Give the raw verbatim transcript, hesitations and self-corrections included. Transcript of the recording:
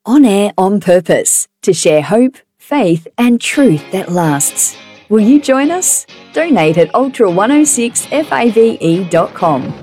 On air on purpose, to share hope, faith and truth that lasts. Will you join us? Donate at ultra one oh six fave dot com.